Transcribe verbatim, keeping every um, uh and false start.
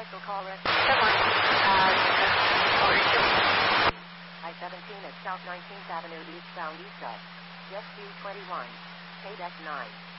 special call request. Good morning. Uh, how are you? I seventeen at South nineteenth Avenue eastbound east of. Jet two twenty-one. K D E C nine.